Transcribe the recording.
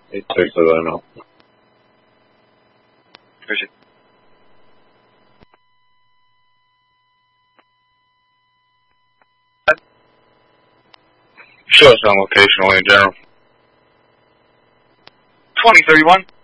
86 Appreciate it. Show us on location only in general. 2031.